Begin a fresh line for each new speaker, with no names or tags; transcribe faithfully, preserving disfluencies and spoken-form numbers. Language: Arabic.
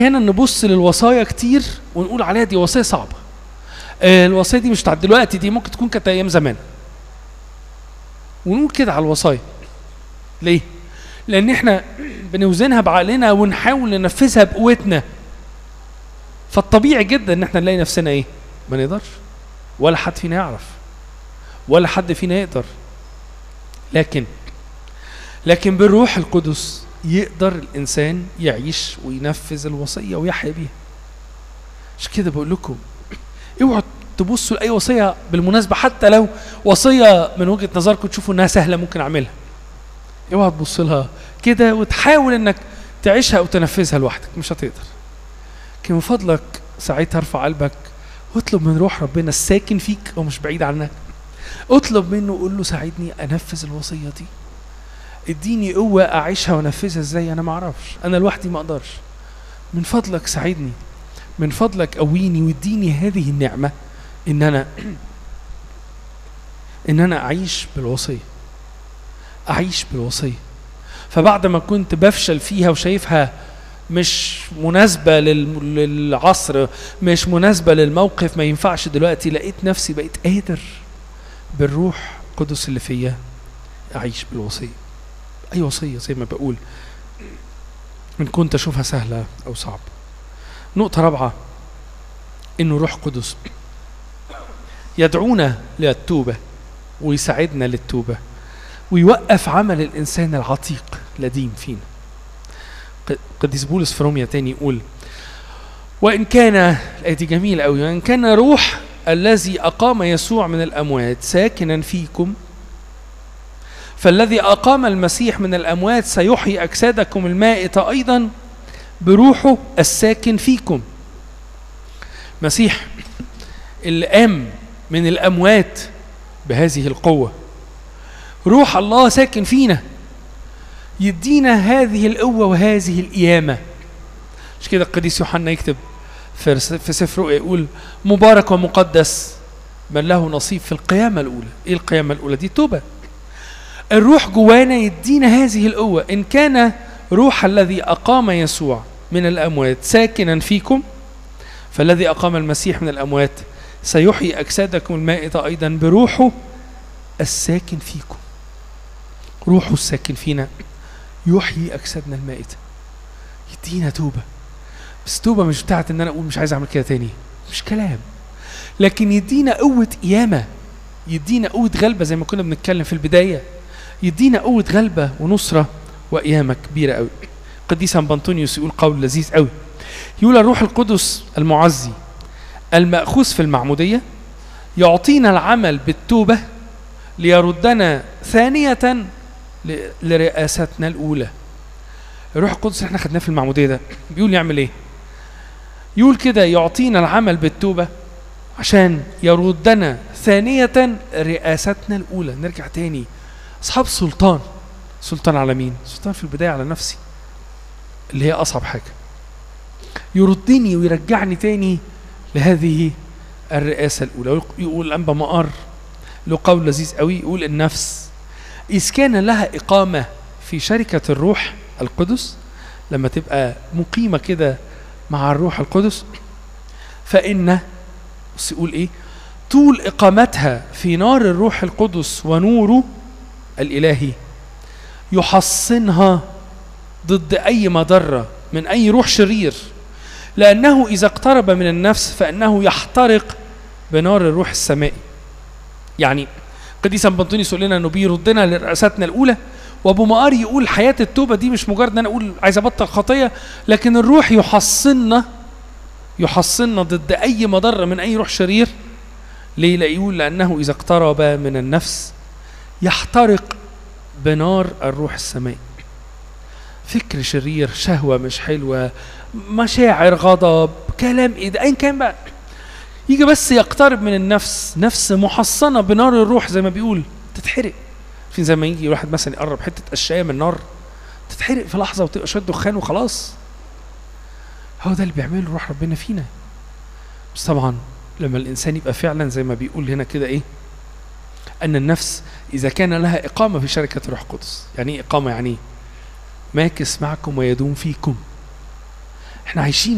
احيانا نبص للوصايا كتير ونقول عليها دي وصايا صعبه. آه الوصايا دي مش بتاعت دلوقتي، دي ممكن تكون كانت ايام زمان. ونقول كده على الوصايا. ليه؟ لان احنا بنوزنها بعقلنا ونحاول ننفذها بقوتنا. فالطبيعي جدا ان احنا نلاقي نفسنا ايه؟ ما نقدرش. ولا حد فينا يعرف. ولا حد فينا يقدر. لكن لكن بالروح القدس يقدر الانسان يعيش وينفذ الوصيه ويحيا بيها. مش كده بقول لكم اوعوا تبصوا لاي وصيه، بالمناسبه حتى لو وصيه من وجهه نظركم تشوفوا انها سهله ممكن اعملها، اوعوا تبص لها كده وتحاول انك تعيشها او تنفذها لوحدك، مش هتقدر. لكن من فضلك ساعتها ارفع قلبك واطلب من روح ربنا الساكن فيك او مش بعيد عنك، اطلب منه وقول له ساعدني انفذ الوصيه دي، اديني قوه اعيشها وانفذها ازاي، انا ما اعرفش، انا لوحدي ما اقدرش، من فضلك ساعدني، من فضلك قويني واديني هذه النعمه ان انا ان انا اعيش بالوصيه، اعيش بالوصيه. فبعد ما كنت بفشل فيها وشايفها مش مناسبه للعصر، مش مناسبه للموقف، ما ينفعش دلوقتي، لقيت نفسي بقيت قادر بالروح القدس اللي فيا اعيش بالوصيه. اي وصيه زي ما بقول ان كنت اشوفها سهله او صعبه. نقطه رابعه، انه روح قدس يدعونا للتوبه ويساعدنا للتوبه ويوقف عمل الانسان العتيق القديم فينا. قديس بولس في روميا تاني يقول: وان كان، الآية دي جميله قوي، وان كان روح الذي اقام يسوع من الاموات ساكنا فيكم، فالذي اقام المسيح من الاموات سيحيي اجسادكم المائته ايضا بروحه الساكن فيكم. مسيح اللي قام من الاموات بهذه القوه، روح الله ساكن فينا يدينا هذه القوه وهذه القيامه. مش كده القديس يوحنا يكتب في سفر رؤيا يقول: مبارك ومقدس من له نصيب في القيامه الاولى. ايه القيامه الاولى دي؟ توبه. الروح جوانا يدينا هذه القوه. ان كان روح الذي اقام يسوع من الاموات ساكنا فيكم، فالذي اقام المسيح من الاموات سيحيي اجسادكم المائته ايضا بروحه الساكن فيكم. روحه الساكن فينا يحيي اجسادنا المائته، يدينا توبه. بس توبه مش بتاعت ان انا اقول مش عايز اعمل كده تاني، مش كلام، لكن يدينا قوه قيامه، يدينا قوه غلبه زي ما كنا بنتكلم في البدايه، يدينا قوه غلبه ونصره وقيامه كبيره قوي. قديس بنطونيوس يقول قول لذيذ قوي، يقول: الروح القدس المعزي المأخوذ في المعموديه يعطينا العمل بالتوبه ليردنا ثانيه لرئاستنا الاولى. الروح القدس اللي احنا خدناه في المعموديه ده بيقول يعمل ايه؟ يقول كده: يعطينا العمل بالتوبه عشان يردنا ثانيه رئاستنا الاولى. نرجع تاني اصحاب سلطان. سلطان على مين؟ سلطان في البدايه على نفسي اللي هي اصعب حاجه. يردني ويرجعني تاني لهذه الرئاسه الاولى. يقول الانبا مقار له قول لذيذ قوي، يقول: النفس اذ كان لها اقامه في شركه الروح القدس، لما تبقى مقيمه كده مع الروح القدس، فان بص يقول ايه؟ طول اقامتها في نار الروح القدس ونوره الالهي يحصنها ضد اي مضره من اي روح شرير، لانه اذا اقترب من النفس فانه يحترق بنار الروح السمائي. يعني قديس بنطونيوس يقول لنا انه بيردنا لرئاستنا الاولى، وابو مقار يقول حياه التوبه دي مش مجرد ان انا اقول عايز ابطل خطيه، لكن الروح يحصننا يحصننا ضد اي مضره من اي روح شرير. ليه؟ لا يقول لانه اذا اقترب من النفس يحترق بنار الروح السمائي. فكر شرير، شهوه مش حلوه، مشاعر، غضب، كلام ايه ده ايا كان بقى، يجي بس يقترب من النفس، نفس محصنه بنار الروح زي ما بيقول، تتحرق. في زي ما يجي واحد مثلا يقرب حته قشايه من النار تتحرق في لحظه وتبقى شويه دخان وخلاص. هو ده اللي بيعمله روح ربنا فينا. بس طبعا لما الانسان يبقى فعلا زي ما بيقول هنا كده ايه؟ ان النفس اذا كان لها اقامه في شركه الروح القدس. يعني ايه اقامه؟ يعني ماكس معكم ويدوم فيكم. احنا عايشين